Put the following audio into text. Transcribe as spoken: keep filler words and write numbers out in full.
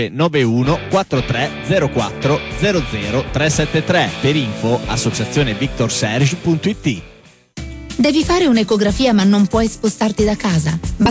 nove uno quattro tre zero quattro zero zero tre sette tre. Per info associazione victor serge punto it. Devi fare un'ecografia ma non puoi spostarti da casa?